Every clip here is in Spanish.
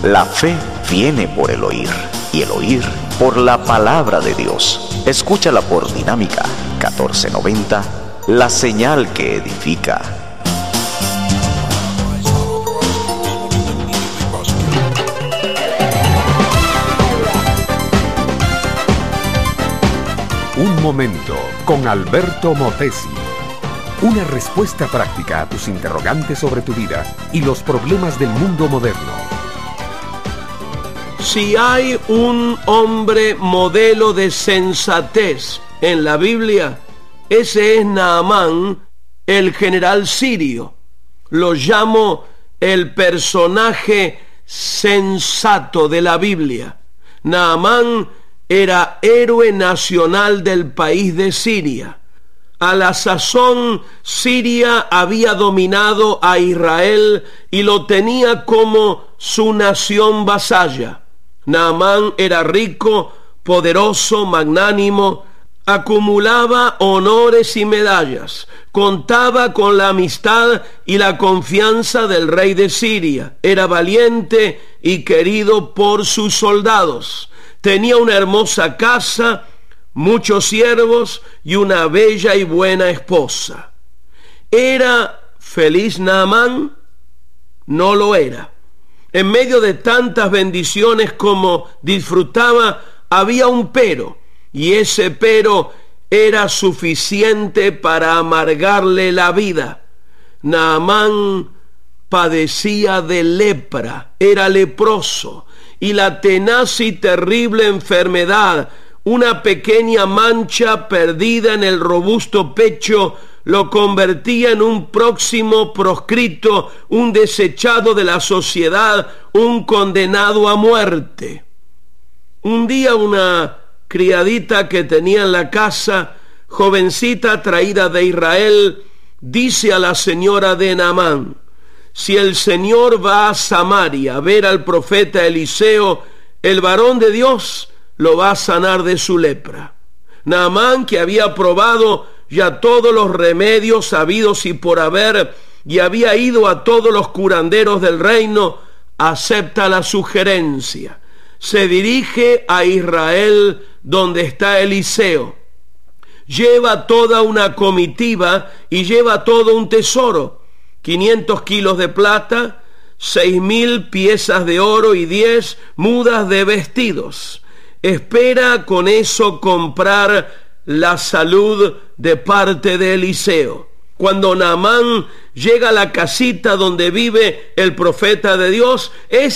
La fe viene por el oír, y el oír por la palabra de Dios. Escúchala por Dinámica 1490, la señal que edifica. Un momento con Alberto Motesi. Una respuesta práctica a tus interrogantes sobre tu vida y los problemas del mundo moderno. Si hay un hombre modelo de sensatez en la Biblia, ese es Naamán, el general sirio. Lo llamo el personaje sensato de la Biblia. Naamán era héroe nacional del país de Siria. A la sazón, Siria había dominado a Israel y lo tenía como su nación vasalla. Naamán era rico, poderoso, magnánimo, acumulaba honores y medallas, contaba con la amistad y la confianza del rey de Siria, era valiente y querido por sus soldados, tenía una hermosa casa, muchos siervos y una bella y buena esposa. ¿Era feliz Naamán? No lo era. En medio de tantas bendiciones como disfrutaba, había un pero, y ese pero era suficiente para amargarle la vida. Naamán padecía de lepra, era leproso, y la tenaz y terrible enfermedad, una pequeña mancha perdida en el robusto pecho, lo convertía en un próximo proscrito, un desechado de la sociedad, un condenado a muerte. Un día una criadita que tenía en la casa, jovencita traída de Israel, dice a la señora de Naamán: si el Señor va a Samaria a ver al profeta Eliseo, el varón de Dios lo va a sanar de su lepra. Naamán, que había probado ya todos los remedios habidos y por haber, y había ido a todos los curanderos del reino, acepta la sugerencia. Se dirige a Israel, donde está Eliseo. Lleva toda una comitiva y lleva todo un tesoro: 500 kilos de plata, 6,000 piezas de oro y 10 mudas de vestidos. Espera con eso comprar la salud de parte de Eliseo. Cuando Naamán llega a la casita donde vive el profeta de Dios,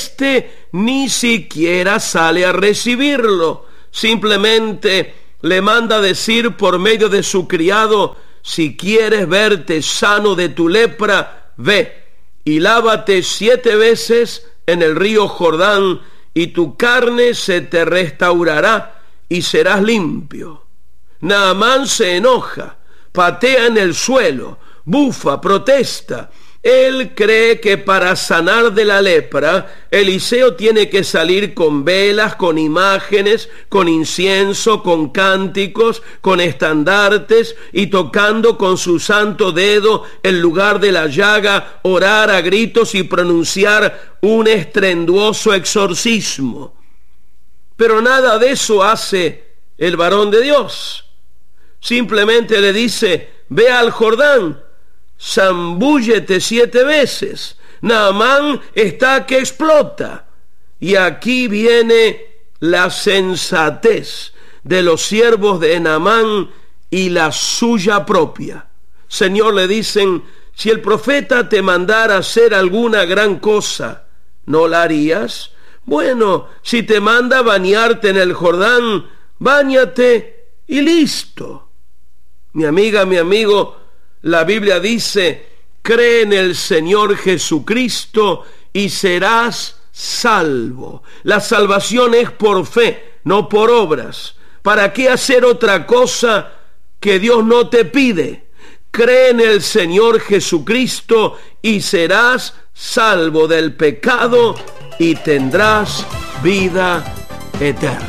ni siquiera sale a recibirlo. Simplemente le manda decir por medio de su criado: si quieres verte sano de tu lepra, ve y lávate 7 veces en el río Jordán, y tu carne se te restaurará y serás limpio. Naamán se enoja, patea en el suelo, bufa, protesta. Él cree que para sanar de la lepra, Eliseo tiene que salir con velas, con imágenes, con incienso, con cánticos, con estandartes, y tocando con su santo dedo el lugar de la llaga, orar a gritos y pronunciar un estruendoso exorcismo. Pero nada de eso hace el varón de Dios. Simplemente le dice: ve al Jordán, zambúllete 7 veces. Naamán está que explota. Y aquí viene la sensatez de los siervos de Naamán y la suya propia. Señor, le dicen: si el profeta te mandara hacer alguna gran cosa, ¿no la harías? Bueno, si te manda bañarte en el Jordán, báñate y listo. Mi amiga, mi amigo, la Biblia dice: cree en el Señor Jesucristo y serás salvo. La salvación es por fe, no por obras. ¿Para qué hacer otra cosa que Dios no te pide? Cree en el Señor Jesucristo y serás salvo del pecado y tendrás vida eterna.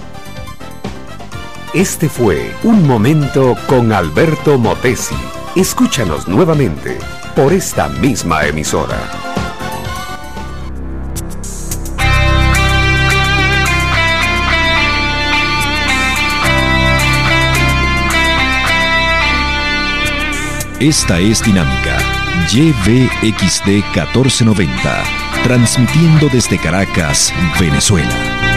Este fue Un Momento con Alberto Motesi. Escúchanos nuevamente por esta misma emisora. Esta es Dinámica, YVXD 1490, transmitiendo desde Caracas, Venezuela.